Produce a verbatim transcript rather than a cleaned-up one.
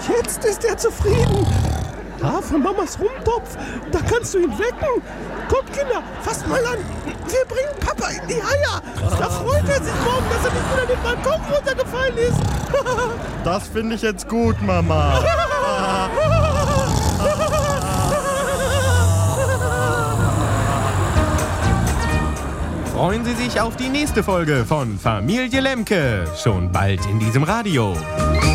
Jetzt ist er zufrieden. Da von Mamas Rumtopf, da kannst du ihn wecken. Kommt, Kinder, fasst mal an. Wir bringen Papa in die Eier. Da freut er sich morgen, dass er nicht wieder den Balkon runtergefallen ist. Das finde ich jetzt gut, Mama. Freuen Sie sich auf die nächste Folge von Familie Lemke. Schon bald in diesem Radio.